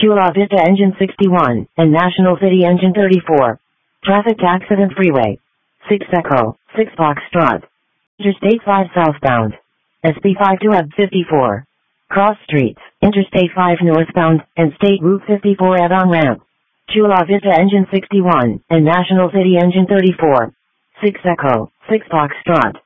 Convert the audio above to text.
Chula Vista engine 61, and National City engine 34. Traffic accident freeway. 6 Echo, 6 Foxtrot. Interstate 5 southbound. SP 52 54. Cross streets, Interstate 5 northbound, and State Route 54 add-on ramp. Chula Vista engine 61, and National City engine 34. 6 Echo, 6 Foxtrot.